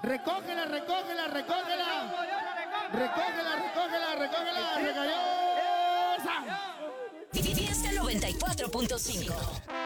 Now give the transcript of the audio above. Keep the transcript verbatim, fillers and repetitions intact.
Recógela, recógela, recógela. Recógela, recógela, recógela. Recayó. Fiesta noventa y cuatro punto cinco.